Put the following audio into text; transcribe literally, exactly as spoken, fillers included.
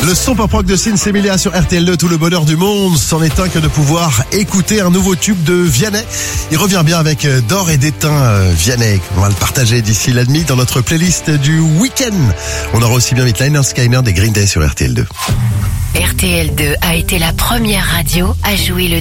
Le son pop rock de Sins Emilia sur R T L deux, tout le bonheur du monde. C'en est un que de pouvoir écouter un nouveau tube de Vianney. Il revient bien avec D'or et d'étain Vianney. On va le partager d'ici la nuit dans notre playlist du week-end. On aura aussi bien avec Lynyrd Skynyrd des Green Day sur R T L deux. R T L deux a été la première radio à jouer le